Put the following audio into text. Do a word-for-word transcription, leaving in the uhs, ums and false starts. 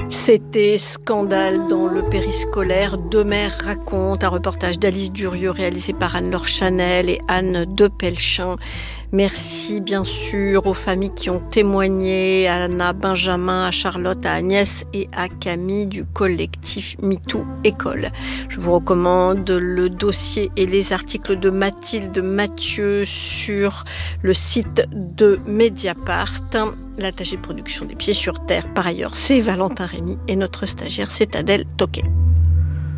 C'était Scandale dans le périscolaire. Deux mères racontent, un reportage d'Alice Durieux réalisé par Anne-Laure Chanel et Anne Depelchin. Merci bien sûr aux familles qui ont témoigné, à Anna, Benjamin, à Charlotte, à Agnès et à Camille du collectif MeToo École. Je vous recommande le dossier et les articles de Mathilde Mathieu sur le site de Mediapart. L'attaché de production des Pieds sur Terre, par ailleurs, c'est Valentin Rémy et notre stagiaire, c'est Adèle Toquet.